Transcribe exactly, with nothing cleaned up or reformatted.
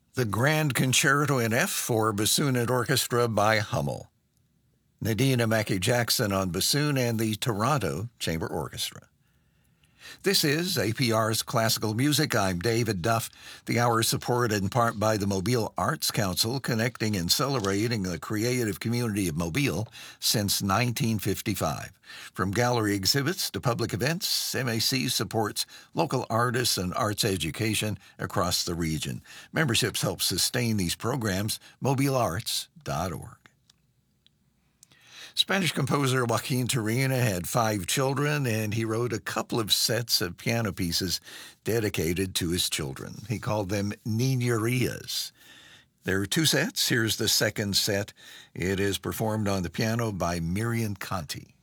The Grand Concerto in F for Bassoon and Orchestra by Hummel. Nadina Mackey-Jackson on bassoon and the Toronto Chamber Orchestra. This is A P R's Classical Music. I'm David Duff. The hour is supported in part by the Mobile Arts Council, connecting and celebrating the creative community of Mobile since nineteen fifty-five. From gallery exhibits to public events, M A C supports local artists and arts education across the region. Memberships help sustain these programs. mobile arts dot org. Spanish composer Joaquin Turina had five children, and he wrote a couple of sets of piano pieces dedicated to his children. He called them Niñerías. There are two sets. Here's the second set. It is performed on the piano by Miriam Conti.